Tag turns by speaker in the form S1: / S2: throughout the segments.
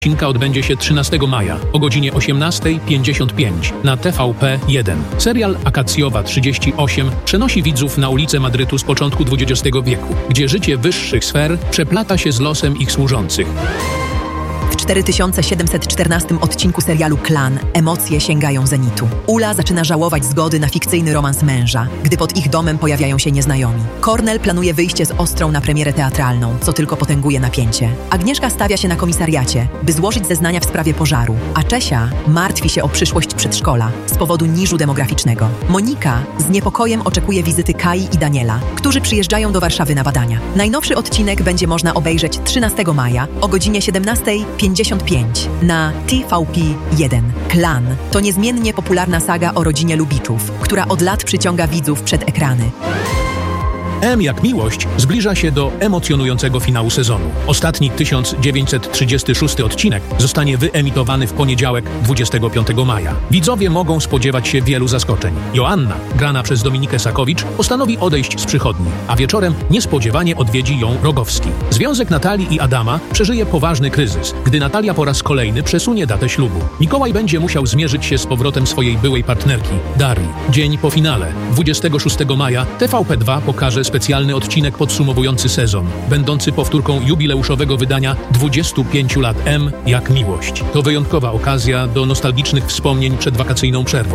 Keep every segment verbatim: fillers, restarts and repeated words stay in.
S1: Odcinka odbędzie się trzynastego maja o godzinie osiemnasta pięćdziesiąt pięć na T V P jeden. Serial Akacjowa trzydzieści osiem przenosi widzów na ulice Madrytu z początku dwudziestego wieku, gdzie życie wyższych sfer przeplata się z losem ich służących.
S2: W cztery tysiące siedemset czternastym odcinku serialu Klan emocje sięgają zenitu. Ula zaczyna żałować zgody na fikcyjny romans męża, gdy pod ich domem pojawiają się nieznajomi. Kornel planuje wyjście z Ostrą na premierę teatralną, co tylko potęguje napięcie. Agnieszka stawia się na komisariacie, by złożyć zeznania w sprawie pożaru, a Czesia martwi się o przyszłość przedszkola z powodu niżu demograficznego. Monika z niepokojem oczekuje wizyty Kai i Daniela, którzy przyjeżdżają do Warszawy na badania. Najnowszy odcinek będzie można obejrzeć trzynastego maja o godzinie siedemnasta pięćdziesiąt pięć na T V P jeden. Klan to niezmiennie popularna saga o rodzinie Lubiczów, która od lat przyciąga widzów przed ekrany.
S1: M jak miłość zbliża się do emocjonującego finału sezonu. Ostatni tysiąc dziewięćset trzydziesty szósty odcinek zostanie wyemitowany w poniedziałek dwudziestego piątego maja. Widzowie mogą spodziewać się wielu zaskoczeń. Joanna, grana przez Dominikę Sakowicz, postanowi odejść z przychodni, a wieczorem niespodziewanie odwiedzi ją Rogowski. Związek Natalii i Adama przeżyje poważny kryzys, gdy Natalia po raz kolejny przesunie datę ślubu. Mikołaj będzie musiał zmierzyć się z powrotem swojej byłej partnerki, Darii. Dzień po finale, dwudziestego szóstego maja, T V P dwa pokaże specjalny odcinek podsumowujący sezon, będący powtórką jubileuszowego wydania dwudziestu pięciu lat M jak miłość. To wyjątkowa okazja do nostalgicznych wspomnień przed wakacyjną przerwą.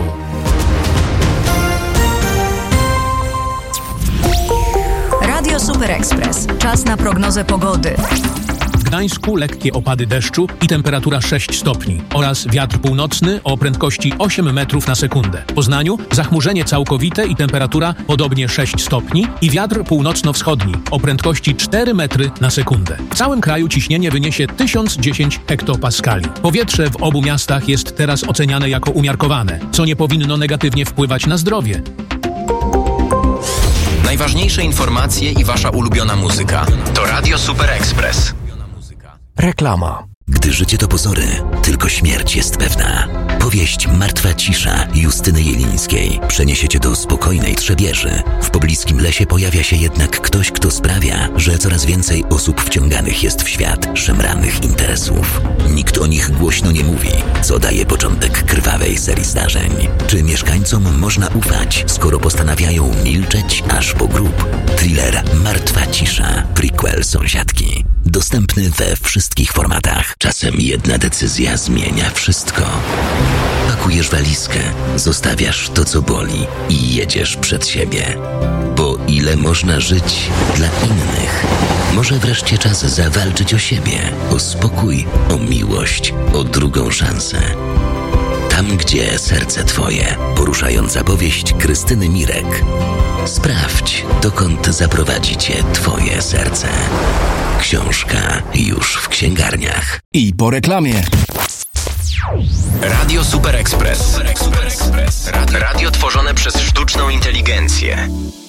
S3: Radio Super Express. Czas na prognozę pogody.
S1: W Gdańsku lekkie opady deszczu i temperatura sześć stopni oraz wiatr północny o prędkości osiem metrów na sekundę. W Poznaniu zachmurzenie całkowite i temperatura podobnie sześć stopni i wiatr północno-wschodni o prędkości cztery metry na sekundę. W całym kraju ciśnienie wyniesie tysiąc dziesięć hektopaskali. Powietrze w obu miastach jest teraz oceniane jako umiarkowane, co nie powinno negatywnie wpływać na zdrowie.
S4: Najważniejsze informacje i wasza ulubiona muzyka to Radio Super Express.
S5: Reklama. Gdy życie to pozory, tylko śmierć jest pewna. Powieść Martwa cisza Justyny Jelińskiej przeniesie cię do spokojnej Trzebieży. W pobliskim lesie pojawia się jednak ktoś, kto sprawia, że coraz więcej osób wciąganych jest w świat szemranych interesów. Nikt o nich głośno nie mówi, co daje początek krwawej serii zdarzeń. Czy mieszkańcom można ufać, skoro postanawiają milczeć aż po grób? Thriller Martwa cisza, prequel Sąsiadki. Dostępny we wszystkich formatach. Czasem jedna decyzja zmienia wszystko. Pakujesz walizkę, zostawiasz to, co boli i jedziesz przed siebie. Bo ile można żyć dla innych? Może wreszcie czas zawalczyć o siebie, o spokój, o miłość, o drugą szansę. Tam, gdzie serce twoje. Poruszająca powieść Krystyny Mirek. Sprawdź, dokąd zaprowadzi cię twoje serce. Książka już w księgarniach.
S6: I po reklamie.
S4: Radio Super Express. Radio tworzone przez sztuczną inteligencję.